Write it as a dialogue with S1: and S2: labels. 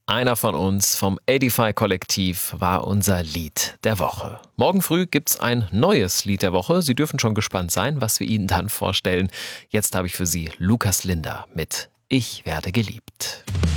S1: Einer von uns vom Edify-Kollektiv war unser Lied der Woche. Morgen früh gibt's ein neues Lied der Woche. Sie dürfen schon gespannt sein, was wir Ihnen dann vorstellen. Jetzt habe ich für Sie Lukas Linder mit Ich werde geliebt.